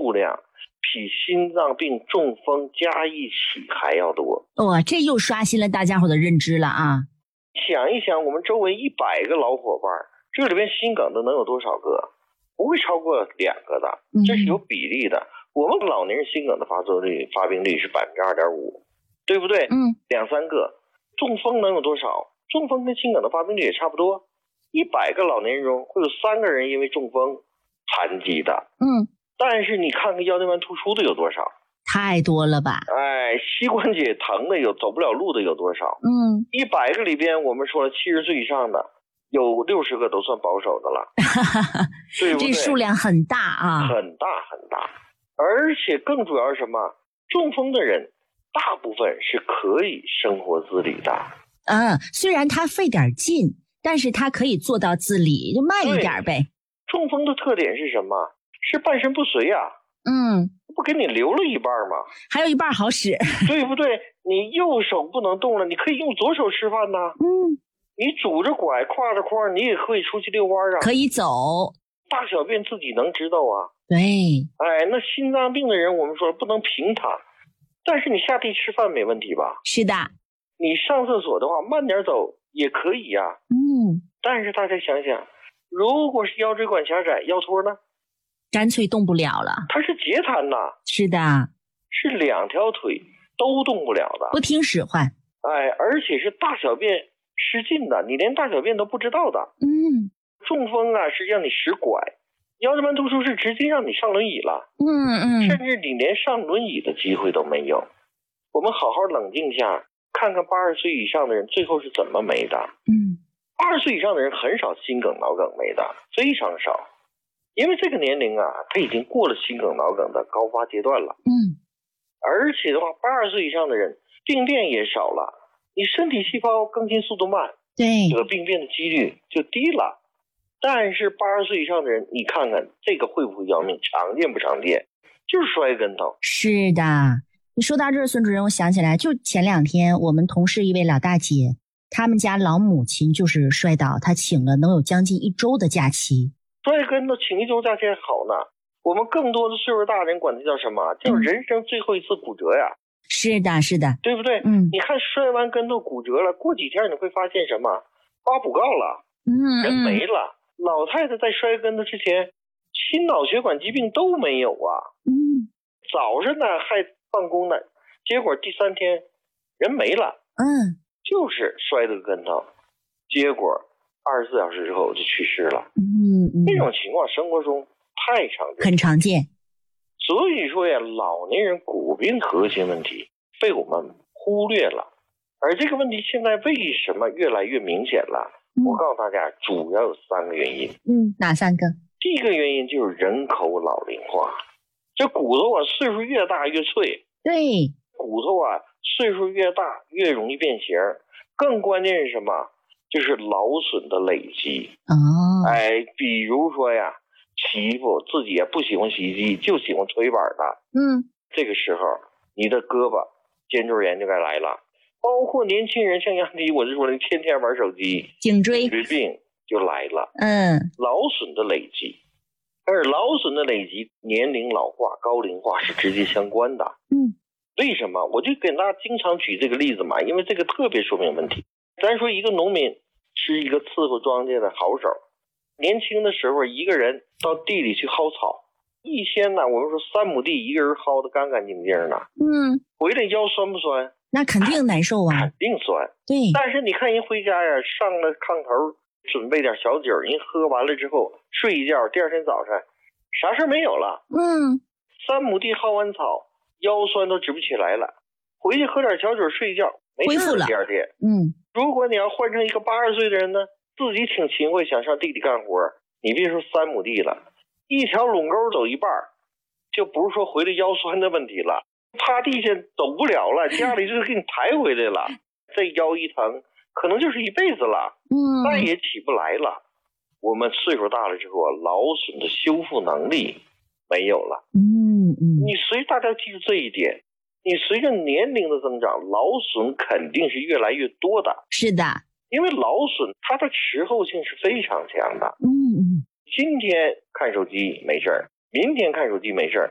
数量比心脏病、中风加一起还要多。 哇，这又刷新了大家伙的认知了啊！ 想一想，我们周围100个老伙伴，这里边心梗的能有多少个？不会超过2个的，这是有比例的。我们老年人心梗的发病率是 2.5%， 对不对？2-3个。中风能有多少？中风跟心梗的发病率也差不多。100个老年人中会有3个人因为中风残疾的。但是你看看腰间盘突出的有多少？ 太多了吧？ 膝关节疼的走不了路的有多少？100个里边，我们说了70岁以上的有60个都算保守的了，对不对？ 这数量很大啊， 很大很大。而且更主要是什么？中风的人大部分是可以生活自理的。 虽然他费点劲，但是他可以做到自理，就慢一点呗。 中风的特点是什么？是半身不遂啊。不给你留了一半吗？ 还有一半好使， 对不对？你右手不能动了，你可以用左手吃饭呐。你拄着拐挎着筐，你也可以出去遛弯啊， 可以走， 大小便自己能知道啊。 对， 那心脏病的人我们说不能平躺，但是你下地吃饭没问题吧？ 是的。 你上厕所的话慢点走也可以呀。但是大家想想，如果是腰椎管狭窄、腰托呢？ 干脆动不了了。 它是截瘫呐。是的， 是2条腿都动不了的， 不听使唤。 而且是大小便失禁的，你连大小便都不知道的。中风啊是让你使拐，腰间盘突出是直接让你上轮椅了。甚至你连上轮椅的机会都没有。我们好好冷静下，看看80岁以上的人最后是怎么没的。80岁以上的人很少心梗脑梗没的，非常少。因为这个年龄啊，他已经过了心梗脑梗的高发阶段了。而且的话，80岁以上的人病变也少了，你身体细胞更新速度慢， 对， 得病变的几率就低了。但是80岁以上的人，你看看这个会不会要命？常见不常见？就是摔跟头。 是的，你说到这儿，孙主任，我想起来，就前2天我们同事一位老大姐，他们家老母亲就是摔倒，她请了能有将近1周的假期。 摔跟头请1周假期还好呢，我们更多的岁数大人管这叫什么？叫人生最后一次骨折呀。 是的，是的， 对不对？你看摔完跟头骨折了，过几天你会发现什么？发补告了，人没了。老太太在摔跟头之前，心脑血管疾病都没有啊。早上呢还办公呢，结果第3天人没了。就是摔了个跟头，结果24小时之后就去世了。这种情况生活中太常见， 很常见。 所以说呀，老年人骨病核心问题被我们忽略了，而这个问题现在为什么越来越明显了？我告诉大家，主要有3个原因。 哪3个？ 第一个原因就是人口老龄化，这骨头啊岁数越大越脆。 对， 骨头啊岁数越大越容易变形，更关键是什么？就是劳损的累积。比如说呀，洗衣服自己也不喜欢洗衣机，就喜欢捶板的。这个时候你的胳膊肩周炎就该来了。包括年轻人，像杨迪，我就说了，天天玩手机， 颈椎病就来了。劳损的累积，而劳损的累积，年龄老化、高龄化是直接相关的。为什么？我就给大家经常举这个例子嘛，因为这个特别说明问题。咱说一个农民是一个伺候庄稼的好手，年轻的时候一个人到地里去薅草，一天呢，我们说3亩地一个人薅得干干净净的。回来腰酸不酸？ 那肯定难受啊， 肯定酸。 对， 但是你看人回家呀，上了炕头，准备点小酒，人喝完了之后睡一觉，第2天早晨啥事没有了。3亩地薅完草，腰酸都直不起来了，回去喝点小酒睡一觉，没事了。第2天，如果你要换成一个80岁的人呢，自己挺勤快，想上地里干活，你别说3亩地了，一条垄沟走一半，就不是说回来腰酸的问题了。趴地下走不了了，家里就是给你抬回来了。这腰一疼，可能就是一辈子了，再也起不来了。我们岁数大了之后啊，劳损的修复能力没有了。你大家记住这一点，你随着年龄的增长，劳损肯定是越来越多的。 是的， 因为劳损它的滞后性是非常强的。今天看手机没事儿，明天看手机没事儿，